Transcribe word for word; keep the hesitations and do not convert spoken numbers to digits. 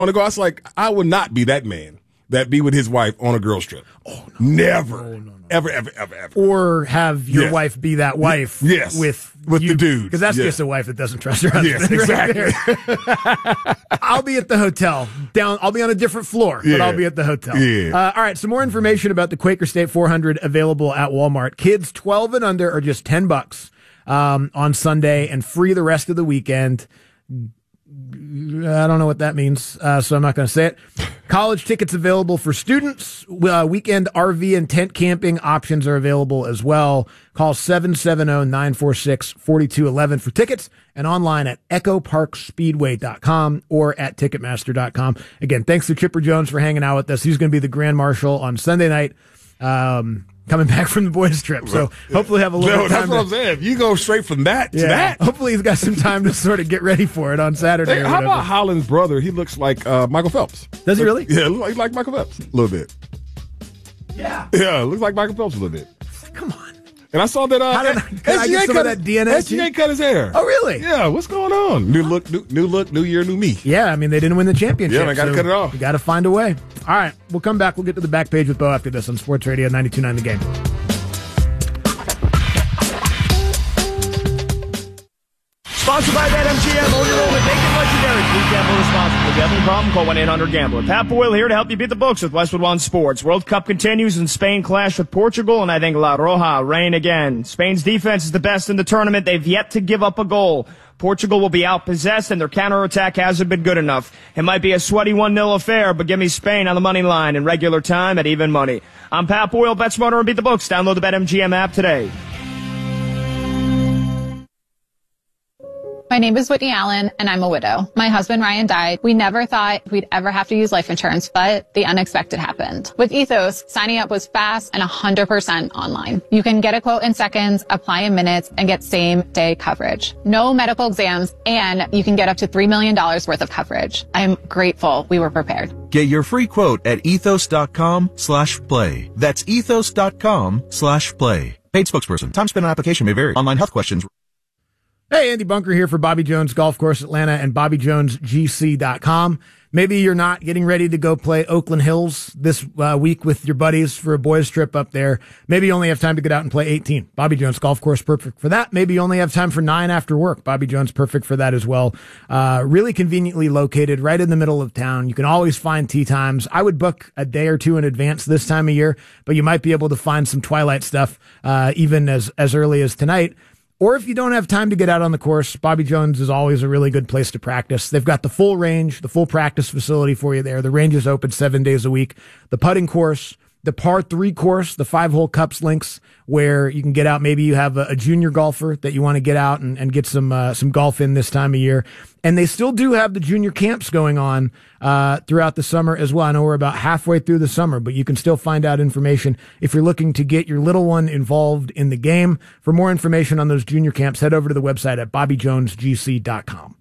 On a go, I was like, I would not be that man that be with his wife on a girls trip. Oh, no. Never. No, no, no. Ever, ever, ever, ever. Or have your yes. wife be that wife yes. with with you, the dude. Because that's yes. just a wife that doesn't trust her husband. Yes, exactly. Right. I'll be at the hotel. Down. I'll be on a different floor, yeah. but I'll be at the hotel. Yeah. Uh, all right, some more information about the Quaker State four hundred available at Walmart. Kids twelve and under are just ten bucks um, on Sunday and free the rest of the weekend. I don't know what that means, uh, so I'm not going to say it. College tickets available for students. Uh, weekend R V and tent camping options are available as well. Call seven seven zero, nine four six, four two one one for tickets and online at echo park speedway dot com or at ticketmaster dot com. Again, thanks to Chipper Jones for hanging out with us. He's going to be the Grand Marshal on Sunday night. Um, coming back from the boys' trip. So hopefully have a little no, time. That's what to, I'm saying. If you go straight from that yeah, to that. Hopefully he's got some time to sort of get ready for it on Saturday. Hey, or how whatever. about Holland's brother? He looks like uh, Michael Phelps. Does he really? Yeah, looks like, like Michael Phelps a little bit. Yeah. Yeah, looks like Michael Phelps a little bit. Come on. And I saw that. Uh, How did I, can I get some of that D N A? S G A cut his hair. Oh, really? Yeah. What's going on? New look, new, new look, new year, new me. Yeah, I mean, they didn't win the championship. Yeah, I got to so cut it off. You got to find a way. All right, we'll come back. We'll get to the back page with Bo after this on Sports Radio ninety-two point nine The Game. Sponsored by BetMGM. Own your own and make it legendary. Please gamble responsibly. If you have any problem, call one eight hundred gambler. Pat Boyle here to help you beat the books with Westwood One Sports. World Cup continues and Spain clash with Portugal, and I think La Roja reign again. Spain's defense is the best in the tournament. They've yet to give up a goal. Portugal will be outpossessed, and their counterattack hasn't been good enough. It might be a sweaty one nil affair, but give me Spain on the money line in regular time at even money. I'm Pat Boyle. Bet smarter and beat the books. Download the BetMGM app today. My name is Whitney Allen, and I'm a widow. My husband, Ryan, died. We never thought we'd ever have to use life insurance, but the unexpected happened. With Ethos, signing up was fast and one hundred percent online. You can get a quote in seconds, apply in minutes, and get same-day coverage. No medical exams, and you can get up to three million dollars worth of coverage. I'm grateful we were prepared. Get your free quote at ethos.com slash play. That's ethos.com slash play. Paid spokesperson. Time spent on application may vary. Online health questions. Hey, Andy Bunker here for Bobby Jones Golf Course Atlanta and bobby jones g c dot com. Maybe you're not getting ready to go play Oakland Hills this uh, week with your buddies for a boys trip up there. Maybe you only have time to get out and play eighteen. Bobby Jones Golf Course, perfect for that. Maybe you only have time for nine after work. Bobby Jones, perfect for that as well. Uh, really conveniently located right in the middle of town. You can always find tee times. I would book a day or two in advance this time of year, but you might be able to find some twilight stuff uh, even as, as early as tonight. Or if you don't have time to get out on the course, Bobby Jones is always a really good place to practice. They've got the full range, the full practice facility for you there. The range is open seven days a week. The putting course, the par three course, the five hole cups links where you can get out. Maybe you have a, a junior golfer that you want to get out and, and get some, uh, some golf in this time of year. And they still do have the junior camps going on, uh, throughout the summer as well. I know we're about halfway through the summer, but you can still find out information if you're looking to get your little one involved in the game. For more information on those junior camps, head over to the website at bobby jones g c dot com.